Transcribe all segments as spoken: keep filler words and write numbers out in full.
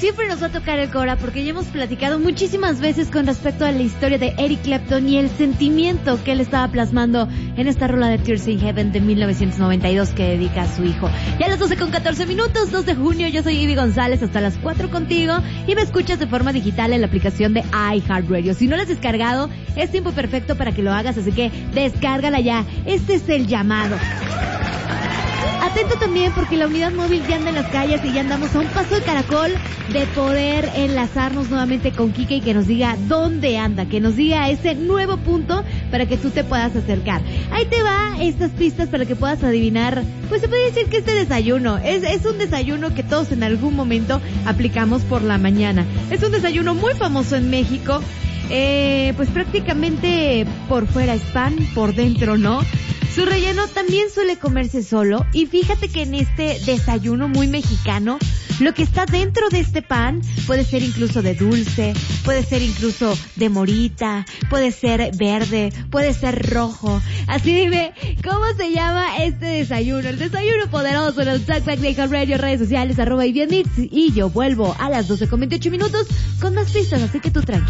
siempre nos va a tocar el Cora porque ya hemos platicado muchísimas veces con respecto a la historia de Eric Clapton y el sentimiento que él estaba plasmando en esta rola de Tears in Heaven de mil novecientos noventa y dos que dedica a su hijo. Ya a las doce con catorce minutos, dos de junio, yo soy Ivy González, hasta las cuatro contigo y me escuchas de forma digital en la aplicación de iHeartRadio. Si no la has descargado, es tiempo perfecto para que lo hagas, así que descárgala ya. Este es el llamado. Atento también porque la unidad móvil ya anda en las calles y ya andamos a un paso de caracol de poder enlazarnos nuevamente con Kike y que nos diga dónde anda, que nos diga ese nuevo punto para que tú te puedas acercar. Ahí te va estas pistas para que puedas adivinar, pues se puede decir que este desayuno es, es un desayuno que todos en algún momento aplicamos por la mañana. Es un desayuno muy famoso en México, eh, pues prácticamente por fuera es pan, por dentro no. Su relleno también suele comerse solo y fíjate que en este desayuno muy mexicano, lo que está dentro de este pan puede ser incluso de dulce, puede ser incluso de morita, puede ser verde, puede ser rojo. Así dime, ¿cómo se llama este desayuno? El desayuno poderoso en el Tac-Tac de iHeartRadio, redes sociales, arroba Ibianix, y yo vuelvo a las doce con veintiocho minutos con más pistas, así que tú tranqui.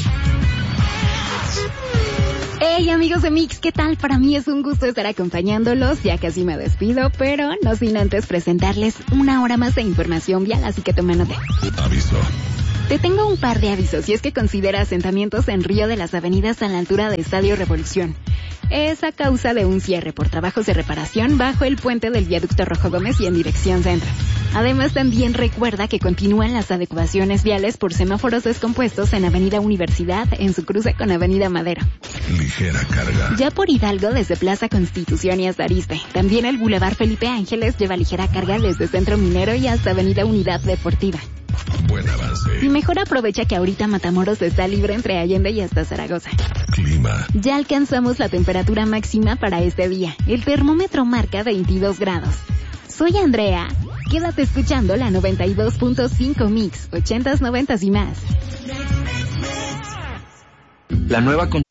Hey amigos de Mix, ¿qué tal? Para mí es un gusto estar acompañándolos, ya casi me despido, pero no sin antes presentarles una hora más de información vial, así que tomen nota. Aviso. Te tengo un par de avisos si es que considera asentamientos en Río de las Avenidas a la altura de Estadio Revolución. Es a causa de un cierre por trabajos de reparación bajo el puente del viaducto Rojo Gómez y en dirección centro. Además, también recuerda que continúan las adecuaciones viales por semáforos descompuestos en Avenida Universidad en su cruce con Avenida Madero. Ligera carga. Ya por Hidalgo desde Plaza Constitución y hasta Arizpe. También el Boulevard Felipe Ángeles lleva ligera carga desde Centro Minero y hasta Avenida Unidad Deportiva. Buen avance. Y mejor aprovecha que ahorita Matamoros está libre entre Allende y hasta Zaragoza. Clima. Ya alcanzamos la temperatura máxima para este día. El termómetro marca veintidós grados. Soy Andrea. Quédate escuchando la noventa y dos punto cinco Mix, ochentas, noventas y más. La nueva